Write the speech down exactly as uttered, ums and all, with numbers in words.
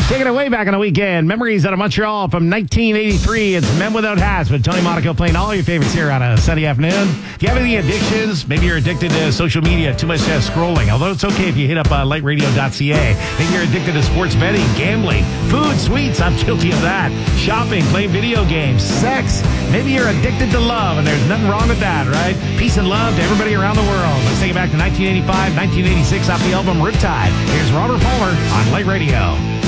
Taking it way back on the weekend. Memories out of Montreal from nineteen eighty-three. It's Men Without Hats with Tony Monaco playing all your favorites here on a Sunday afternoon. Do you have any addictions? Maybe you're addicted to social media, too much uh, scrolling. Although it's okay if you hit up uh, light radio dot c a. Maybe you're addicted to sports betting, gambling, food, sweets. I'm guilty of that. Shopping, playing video games, sex. Maybe you're addicted to love, and there's nothing wrong with that, right? Peace and love to everybody around the world. Let's take it back to nineteen eighty-five, nineteen eighty-six off the album Riptide. Here's Robert Palmer on Light Radio.